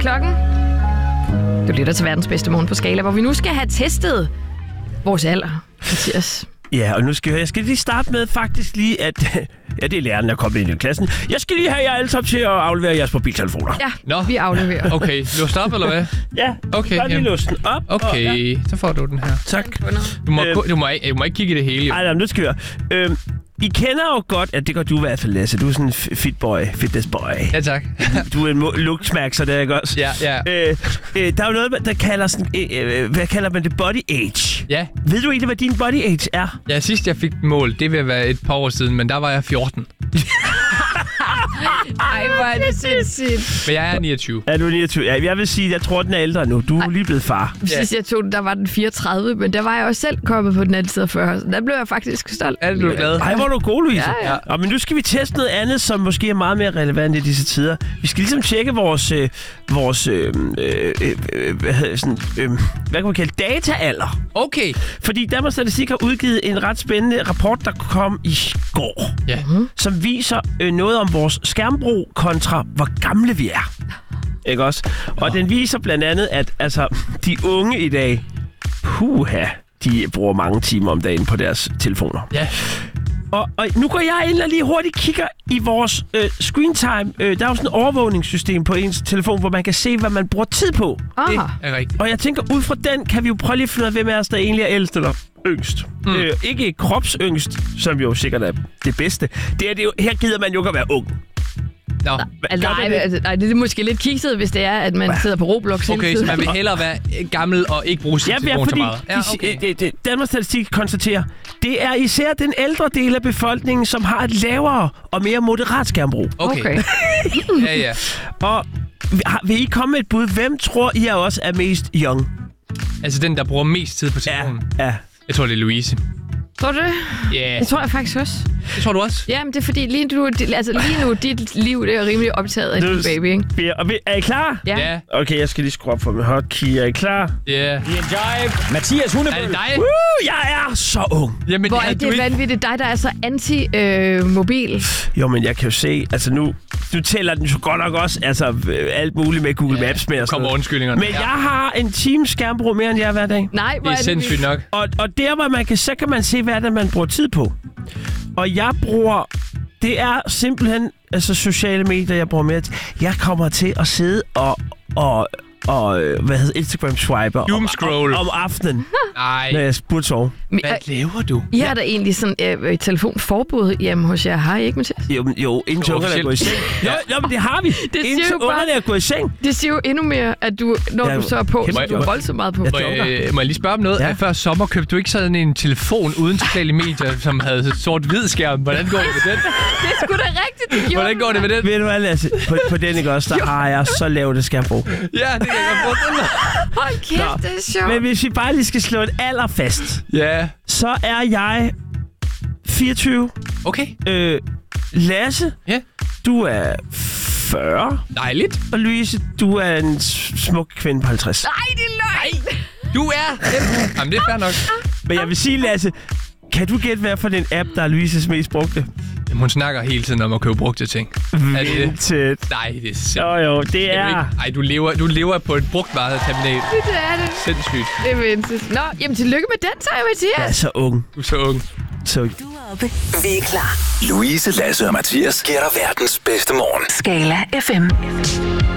klokken. Du lytter til verdens bedste morgen på Skala, hvor vi nu skal have testet vores alder, Mathias. Ja, og nu skal jeg skal lige starte med faktisk lige, at ja, det er læreren, der er kommet ind i klassen. Jeg skal lige have jer alle sammen til at aflevere jeres mobiltelefoner. Ja, vi afleverer. Okay, låst op, eller hvad? Ja, okay, bare lige låse den op. Okay, og, ja. Så får du den her. Tak. Du må ikke kigge i det hele. Nej, nu skal vi høre. I kender jo godt, at det gør du i hvert fald, Lasse. Du er sådan en fitness boy. Ja, tak. Du er en looksmag, så det er ikke også? Ja. Der er jo noget, der kalder sådan, hvad kalder man det? Body age. Ja. Ved du egentlig, hvad din body age er? Ja, sidst jeg fik mål, det vil være et par år siden, men der var jeg 14. Ej, hvor er det sindssygt. Men jeg er 29. Ja, du er 29. Ja, jeg vil sige, jeg tror, den er ældre nu. Du er lige blevet far. Sidst jeg tog den, der var den 34, men der var jeg også selv kommet på den anden side af 40, så der blev jeg faktisk stolt. Er du glad? Ej, hvor er du god, Louise. Ja. Og, men nu skal vi teste noget andet, som måske er meget mere relevant i disse tider. Vi skal ligesom tjekke vores hvad kan man kalde dataalder. Okay. Fordi Danmarks Statistik har udgivet en ret spændende rapport, der kom i går. Ja. Som viser noget om vores skærmbrug kontra hvor gamle vi er. Ikke også? Og den viser blandt andet, at altså, de unge i dag, de bruger mange timer om dagen på deres telefoner. Ja. Og nu går jeg ind og lige hurtigt kigger i vores screen time. Der er jo sådan et overvågningssystem på ens telefon, hvor man kan se, hvad man bruger tid på. Det er rigtigt. Og jeg tænker, ud fra den kan vi jo prøve lige at finde ud af, hvem af os, der egentlig er ældst eller yngst. Ikke kropsyngst, som jo sikkert er det bedste. Det er jo, her gider man jo ikke at være ung. Nå. Nej, det er måske lidt kikset, hvis det er, at man sidder på Roblox hele Okay, tiden. så man vil hellere være gammel og ikke bruge sin telefon så meget. Ja, okay. Danmarks Statistik konstaterer, det er især den ældre del af befolkningen, som har et lavere og mere moderat skærmbrug. Okay. Ja. Og vil I komme med et bud? Hvem tror I også er mest young? Altså den, der bruger mest tid på telefonen? Ja. Jeg tror, det er Louise. Tror du det? Ja. Yeah. Det tror jeg faktisk også. Det tror du også? Jamen, det er fordi lige nu, dit liv det er rimelig optaget af din baby, ikke? Er I klar? Ja. Okay, jeg skal lige skrue op for min hotkey. Er I klar? Ja. Mathias Hundebøl. Er det dig? Jeg er så ung. Jamen, Hvor er det vanvittigt dig, der er så anti-mobil. Jo, men jeg kan jo se, altså nu tæller den så godt nok også, altså alt muligt med Google Maps med og sådan kommer noget. undskyldningerne. Men jeg har en times skærmbrug mere end jeg hver dag. Nej, hvor Det er sindssygt nok. Og der, hvor så kan man se, hvad det er, man bruger tid på. Og jeg bruger... Det er simpelthen altså sociale medier, jeg bruger mere til. Jeg kommer til at sidde og Instagram swiper om aftenen, når jeg burde sove. Hvad laver du? I har da egentlig sådan et telefonforbud hjemme hos jer, har I ikke, Mathias? Jo, inden til ungerne er gået i seng. Jo, men det har vi. Inden til ungerne er gået i seng. Det siger jo endnu mere, at du, når du så er på, så du er voldsomt meget på. Må jeg lige spørge om noget? Ja. Før sommer købte du ikke sådan en telefon uden sociale medier, som havde sort-hvid skærm? Hvordan går det med den? Det er sgu da rigtigt, Hvordan går det med den? Ved du hvad, Lasse? På den ikke også, der har jeg så lavt et skærmbrug. Ja, det kan jeg godt forstå. Hold kæft, det er sjovt. Men hvis vi bare lige skal slå et alder fast, Ja. så er jeg 24. Okay. Lasse, Ja. du er 40. Dejligt. Og Louise, du er en smuk kvinde på 50. Nej, det er løgn. Du er... Jamen, det er fair nok. Men jeg vil sige, Lasse, kan du gætte, hvad for den app, der er Louises mest brugte? Jamen, hun snakker hele tiden om at købe brugte ting. Er det det? Vinted. Nej, det er sindssygt. Jo, det er... Ej, du lever på et brugtvareterminal. Det er det. Sindssygt. Det er vindsigt. Nå, jamen tillykke med den, så jeg Jeg er Mathias. så ung. Du er så ung. Så... Du er oppe. Vi er klar. Louise, Lasse og Mathias giver dig verdens bedste morgen. Skala FM.